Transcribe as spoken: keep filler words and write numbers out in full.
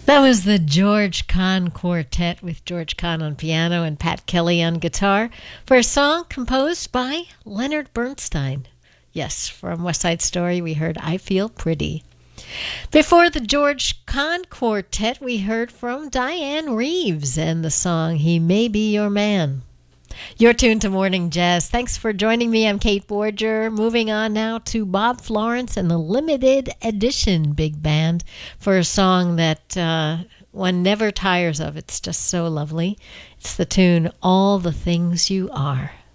That was the George Kahn Quartet with George Kahn on piano and Pat Kelly on guitar for a song composed by Leonard Bernstein. Yes, from West Side Story we heard I Feel Pretty. Before the George Kahn Quartet, we heard from Diane Reeves and the song He May Be Your Man. You're tuned to Morning Jazz. Thanks for joining me. I'm Kate Borger. Moving on now to Bob Florence and the Limited Edition Big Band for a song that uh, one never tires of. It's just so lovely. It's the tune All the Things You Are.